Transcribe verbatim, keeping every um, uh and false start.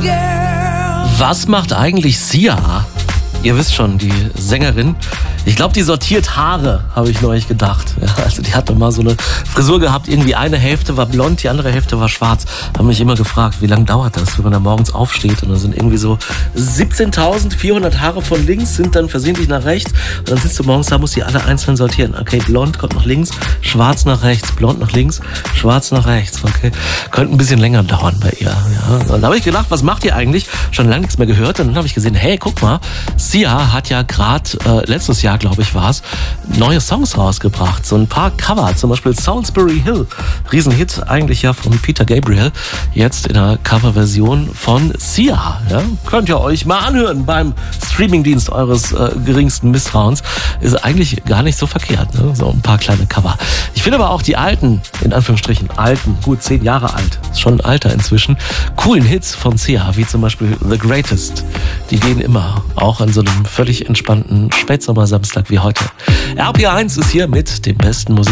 Was macht eigentlich Sia? Ihr wisst schon, die Sängerin. Ich glaube, die sortiert Haare, habe ich neulich gedacht. Ja, also die hat mal so eine Frisur gehabt, irgendwie eine Hälfte war blond, die andere Hälfte war schwarz. Habe mich immer gefragt, wie lange dauert das, wenn man da morgens aufsteht und da sind irgendwie so siebzehntausendvierhundert Haare von links, sind dann versehentlich nach rechts und dann sitzt du morgens da, musst die alle einzeln sortieren. Okay, blond kommt nach links, schwarz nach rechts, blond nach links, schwarz nach rechts. Okay, könnte ein bisschen länger dauern bei ihr. Ja. Und dann habe ich gedacht, was macht ihr eigentlich? Schon lange nichts mehr gehört und dann habe ich gesehen, hey, guck mal, Sia hat ja gerade äh, letztes Jahr, glaube ich, war es, neue Songs rausgebracht. So ein paar Cover, zum Beispiel Salisbury Hill. Riesenhit eigentlich ja von Peter Gabriel. Jetzt in einer Coverversion von Sia. Ja? Könnt ihr euch mal anhören beim Streamingdienst eures äh, geringsten Misstrauens. Ist eigentlich gar nicht so verkehrt. Ne? So ein paar kleine Cover. Ich finde aber auch die alten, in Anführungsstrichen, alten, gut zehn Jahre alt, ist schon ein Alter inzwischen, coolen Hits von Sia, wie zum Beispiel The Greatest. Die gehen immer, auch an so einem völlig entspannten Spätsommersamstag wie heute. R P eins ist hier mit dem besten Musik.